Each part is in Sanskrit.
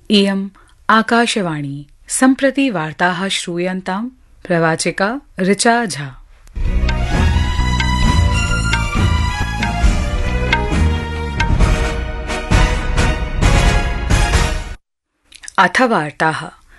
इयम् आकाशवाणी सम्प्रति वार्ताः श्रूयन्ताम् प्रवाचिका ऋचा झा। अथ वार्ताः।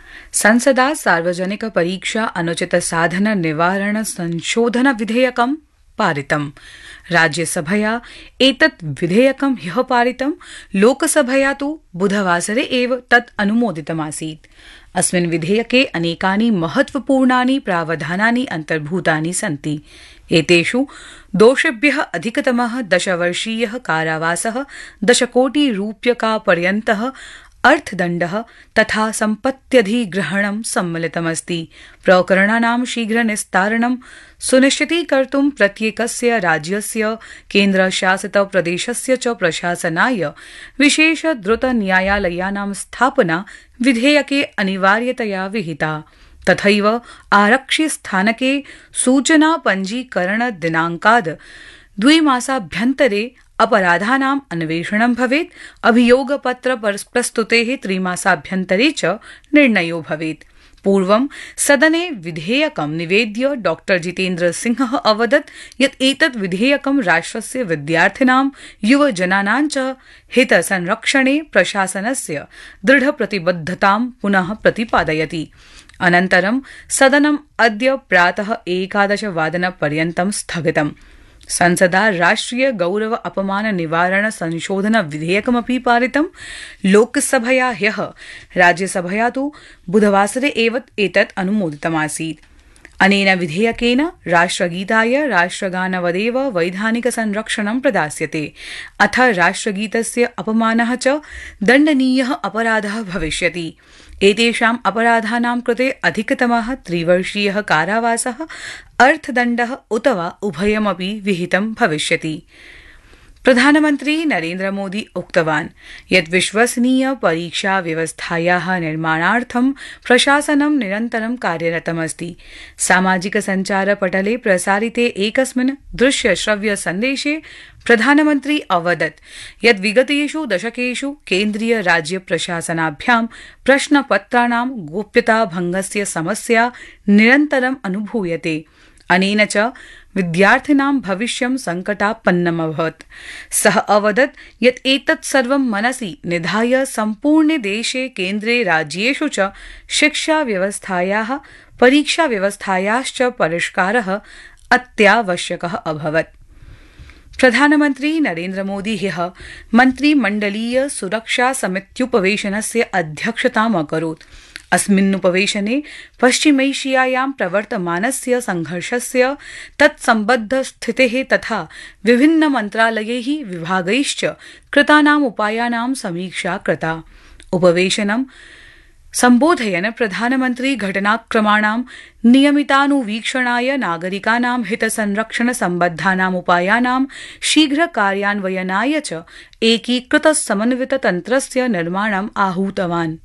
संसदा सार्वजनिक परीक्षा अनुचित साधन निवारण संशोधन विधेयकं पारितम्। राज्यसभया एतत् विधेयकं ह्यः पारितं, लोकसभया तु बुधवासरे एव तत् अनुमोदितमासीत्। अस्मिन् विधेयके अनेकानि महत्वपूर्णानि प्रावधानानि अन्तर्भूतानि सन्ति। एतेषु दोषेभ्यः अधिकतमः 10 वर्षीयः कारावासः, 10 कोटि रूप्यकापर्यन्तः अर्थदण्डः तथा सम्पत्त्यधिग्रहणं सम्मिलितमस्ति। प्रकरणानां शीघ्रनिस्तारणं सुनिश्चितीकर्तुं प्रत्येकस्य राज्यस्य, केन्द्रशासितप्रदेशस्य च प्रशासनाय विशेष द्रुत न्यायालयानां स्थापना विधेयके अनिवार्यतया विहिता। तथैव आरक्षिस्थानके सूचना पञ्जीकरण दिनाङ्काद् 2 मासाभ्यन्तरे अपराधानाम् अन्वेषणं भवेत्। अभियोगपत्र प्रस्तुतेः 3 मासाभ्यन्तरे च निर्णयो भवेत्। पूर्वं सदने विधेयकं निवेद्य डॉ जितेन्द्र सिंहः अवदत् यत् एतत् विधेयकं राष्ट्रस्य विद्यार्थिनां, युवजनानां च हितसंरक्षणे प्रशासनस्य दृढप्रतिबद्धतां पुनः प्रतिपादयति। अनन्तरं सदनम् अद्य प्रातः 11 वादनपर्यन्तं स्थगितम्। संसदा राष्ट्रिय गौरव अपमान निवारण संशोधन विधेयकमपि पारितम्। लोकसभया ह्यः, राज्यसभया तु बुधवासरे एव एतत् अनुमोदितमासीत्। अनेन विधेयकेन राष्ट्रगीताय राष्ट्रगानवदेव वैधानिक संरक्षणं प्रदास्यते। अथ राष्ट्रगीतस्य अपमानः च दण्डनीयः अपराधः भविष्यति। एतेषाम् अपराधानां कृते अधिकतमः 3 वर्षीयः कारावासः, अर्थदण्डः उत वा उभयमपि विहितं भविष्यति। प्रधानमन्त्री नरेन्द्र मोदी उक्तवान् यत् विश्वसनीय परीक्षा व्यवस्थायाः निर्माणार्थं प्रशासनं निरन्तरं कार्यरतमस्ति। सामाजिक सञ्चारपटले प्रसारिते एकस्मिन् दृश्यश्रव्य सन्देशे प्रधानमन्त्री अवदत् यत् विगतेषु दशकेषु केन्द्रीय राज्य प्रशासनाभ्यां प्रश्नपत्राणां गोप्यताभङ्गस्य समस्या निरन्तरम् अनुभूयते। अनेन च विद्यार्थिनां भविष्यं सङ्कटापन्नमभवत्। सः अवदत् यत् एतत् सर्वं मनसि निधाय सम्पूर्णे देशे, केन्द्रे, राज्येषु च शिक्षाव्यवस्थायाः, परीक्षाव्यवस्थायाश्च परिष्कारः अत्यावश्यकः अभवत्। प्रधानमन्त्री नरेन्द्र मोदी ह्यः मन्त्रिमण्डलीय सुरक्षा समित्युपवेशनस्य अध्यक्षताम् अकरोत्। अस्मिन्नुपवेशने पश्चिमैशियायां प्रवर्तमानस्य संघर्षस्य, तत्सम्बद्धस्थितेः तथा विभिन्नमन्त्रालयैः, विभागैश्च कृतानाम् उपायानां समीक्षा कृता। उपवेशनं सम्बोधयन् प्रधानमन्त्री घटनाक्रमाणां नियमितानुवीक्षणाय, नागरिकानां हितसंरक्षण सम्बद्धानाम् उपायानां शीघ्र कार्यान्वयनाय च एकीकृत समन्वित तन्त्रस्य निर्माणम् आहूतवान्।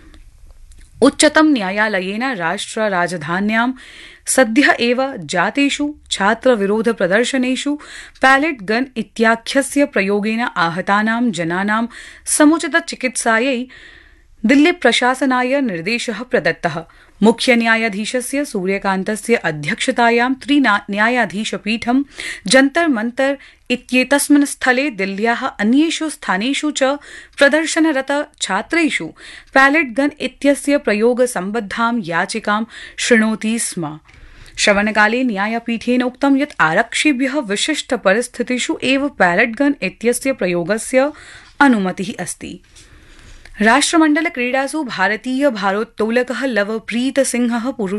उच्चतम न्यायालयेन राष्ट्र राजधान्यां सद्यः एव जातेषु छात्रविरोध प्रदर्शनेषु पैलेट गन इत्याख्यस्य प्रयोगेन आहतानां जनानां समुचित चिकित्सायै दिल्ली प्रशासनाय निर्देशः प्रदत्तः। मुख्य न्यायाधीशस्य सूर्यकान्तस्य अध्यक्षतायां 3 न्यायाधीशपीठं जन्तर मंतर इत्येतस्मिन् स्थले दिल्ल्याः अन्येषु स्थानेषु च प्रदर्शनरत छात्रेषु पैलेट गन इत्यस्य प्रयोग सम्बद्धां याचिकां शृणोति स्म। श्रवणकाले न्यायपीठेन उक्तं यत् आरक्षिभ्यः विशिष्ट परिस्थितिषु एव पैलेट गन इत्यस्य प्रयोगस्य अनुमतिः अस्ति। राष्ट्रमण्डल क्रीडासु भारतीय भारोत्तोलकः लवप्रीत सिंहः